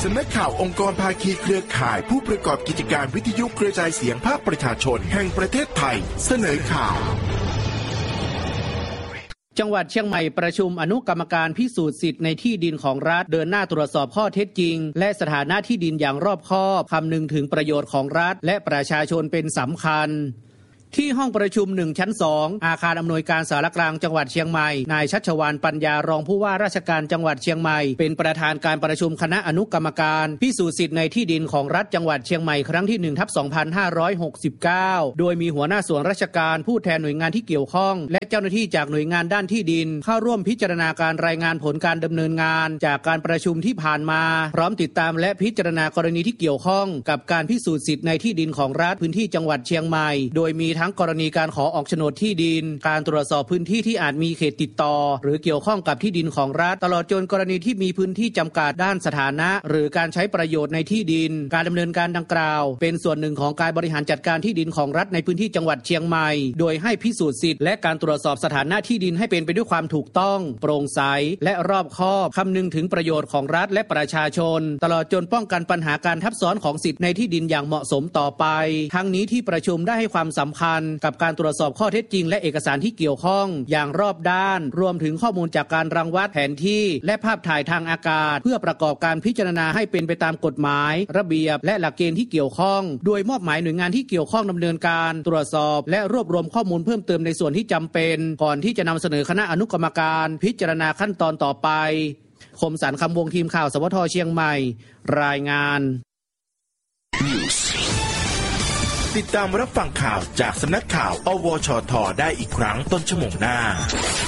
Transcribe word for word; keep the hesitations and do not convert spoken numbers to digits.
ำนักข่าวองค์กรภาคีเครือข่ายผู้ประกอบกิจการวิทยุกระจายเสียงภาคประชาชนแห่งประเทศไทยเสนอข่าวจังหวัดเชียงใหม่ประชุมอนุกรรมการพิสูจน์สิทธิ์ในที่ดินของรัฐเดินหน้าตรวจสอบข้อเท็จจริงและสถานะที่ดินอย่างรอบคอบคำนึงถึงประโยชน์ของรัฐและประชาชนเป็นสำคัญที่ห้องประชุมหนึ่งชั้นสองอาคารอำนวยการสารกลางจังหวัดเชียงใหม่นายชัชวาลปัญญารองผู้ว่าราชการจังหวัดเชียงใหม่เป็นประธานการประชุมคณะอนุกรรมการพิสูจน์สิทธิ์ในที่ดินของรัฐจังหวัดเชียงใหม่ครั้งที่ หนึ่งทับสองพันห้าร้อยหกสิบเก้า โดยมีหัวหน้าส่วนราชการผู้แทนหน่วยงานที่เกี่ยวข้องและเจ้าหน้าที่จากหน่วยงานด้านที่ดินเข้าร่วมพิจารณาการรายงานผลการดำเนินงานจากการประชุมที่ผ่านมาพร้อมติดตามและพิจารณากรณีที่เกี่ยวข้องกับการพิสูจน์สิทธิ์ในที่ดินของรัฐพื้นที่จังหวัดเชียงใหม่โดยมีทั้งกรณีการขอออกโฉนดที่ดินการตรวจสอบพื้นที่ที่อาจมีเขตติดต่อหรือเกี่ยวข้องกับที่ดินของรัฐตลอดจนกรณีที่มีพื้นที่จำกัดด้านสถานะหรือการใช้ประโยชน์ในที่ดินการดำเนินการดังกล่าวเป็นส่วนหนึ่งของการบริหารจัดการที่ดินของรัฐในพื้นที่จังหวัดเชียงใหม่โดยให้พิสูจน์สิทธิ์และการตรวจสอบสถานะที่ดินให้เป็นไปด้วยความถูกต้องโปร่งใสและรอบคอบคำนึงถึงประโยชน์ของรัฐและประชาชนตลอดจนป้องกันปัญหาการทับซ้อนของสิทธิ์ในที่ดินอย่างเหมาะสมต่อไปทั้งนี้ที่ประชุมได้ให้ความสำคัญกับการตรวจสอบข้อเท็จจริงและเอกสารที่เกี่ยวข้องอย่างรอบด้านรวมถึงข้อมูลจากการรังวัดแผนที่และภาพถ่ายทางอากาศเพื่อประกอบการพิจารณาให้เป็นไปตามกฎหมายระเบียบและหลักเกณฑ์ที่เกี่ยวข้องโดยมอบหมายหน่วยงานที่เกี่ยวข้องดำเนินการตรวจสอบและรวบรวมข้อมูลเพิ่มเติมในส่วนที่จำเป็นก่อนที่จะนำเสนอคณะอนุกรรมการพิจารณาขั้นตอนต่อไปคมสันต์คำวงทีมข่าวสวทเชียงใหม่รายงานติดตามรับฟังข่าวจากสำนักข่าวอวชทได้อีกครั้งต้นชั่วโมงหน้า